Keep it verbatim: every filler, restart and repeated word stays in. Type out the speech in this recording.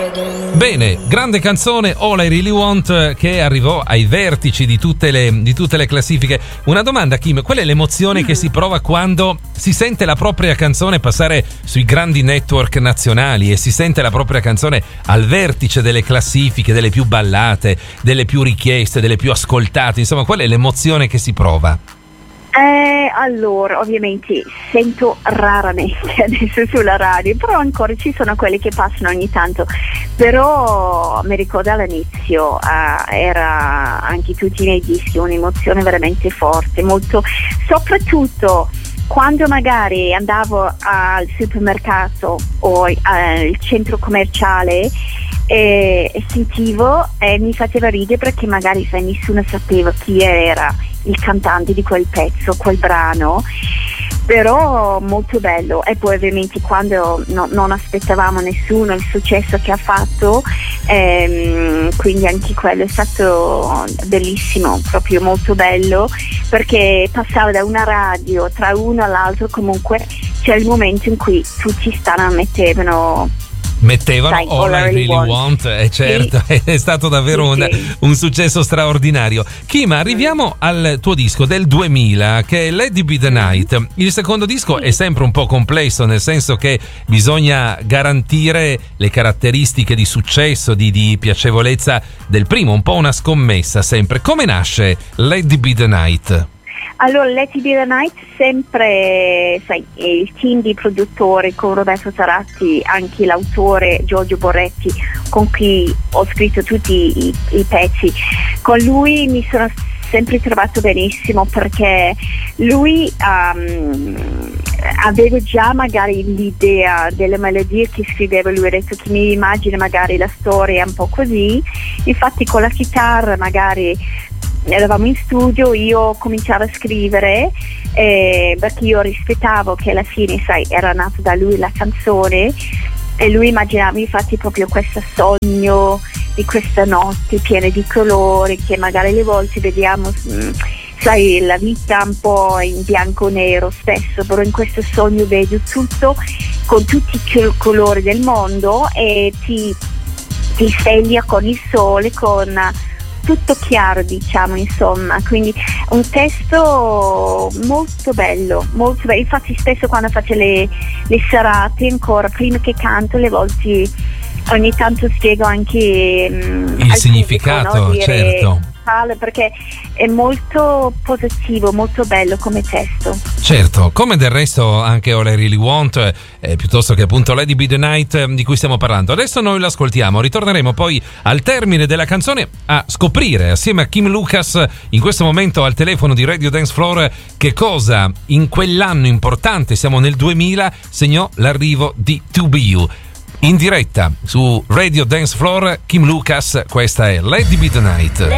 Bene, grande canzone All I Really Want, che arrivò ai vertici di tutte le, di tutte le classifiche. Una domanda, Kim, qual è l'emozione mm. che si prova quando si sente la propria canzone passare sui grandi network nazionali e si sente la propria canzone al vertice delle classifiche, delle più ballate, delle più richieste, delle più ascoltate? Insomma, qual è l'emozione che si prova? Eh, allora, ovviamente sento raramente adesso sulla radio, però ancora ci sono quelli che passano ogni tanto. Però mi ricordo all'inizio eh, era anche tutti i miei dischi un'emozione veramente forte, molto, soprattutto quando magari andavo al supermercato o al centro commerciale e, e sentivo e mi faceva ridere, perché magari sai, nessuno sapeva chi era il cantante di quel pezzo, quel brano, però molto bello. E poi ovviamente quando no, non aspettavamo nessuno il successo che ha fatto, ehm, quindi anche quello è stato bellissimo, proprio molto bello, perché passava da una radio tra uno all'altro, comunque c'è il momento in cui tutti stanno mettevano mettevano Sai, All, All I Really Want, want e certo, sì. È stato davvero sì, un, sì. un successo straordinario. Kim, arriviamo al tuo disco del duemila, che è Let It Be The Night. Il secondo disco sì. è sempre un po' complesso, nel senso che bisogna garantire le caratteristiche di successo, di, di piacevolezza del primo, un po' una scommessa sempre. Come nasce Let It Be The Night? Allora, Let It Be The Night, sempre, sai, il team di produttori con Roberto Taratti, anche l'autore Giorgio Borretti, con cui ho scritto tutti i, i pezzi. Con lui mi sono sempre trovato benissimo, perché lui um, aveva già magari l'idea delle melodie che scriveva. Lui ha detto che mi immagina magari la storia un po' così, infatti con la chitarra magari eravamo in studio, io cominciavo a scrivere eh, perché io rispettavo che alla fine, sai, era nata da lui la canzone, e lui immaginava infatti proprio questo sogno di questa notte piena di colori, che magari alle volte vediamo mh, sai, la vita un po' in bianco nero spesso, però in questo sogno vedo tutto con tutti i colori del mondo e ti, ti sveglia con il sole, con tutto chiaro, diciamo, insomma. Quindi un testo molto bello, molto bello. Infatti spesso quando faccio le, le serate, ancora prima che canto, le volte ogni tanto spiego anche mh, il significato, pubblico, no? Dire, certo, perché è molto positivo, molto bello come testo. Certo, come del resto anche All I Really Want, eh, piuttosto che appunto Let It Be The Night, eh, di cui stiamo parlando. Adesso noi l'ascoltiamo, ritorneremo poi al termine della canzone a scoprire assieme a Kim Lucas, in questo momento al telefono di Radio Dance Floor, che cosa in quell'anno importante, siamo nel duemila, segnò l'arrivo di To Be You. In diretta su Radio Dance Floor, Kim Lucas, questa è Let It Be The Night.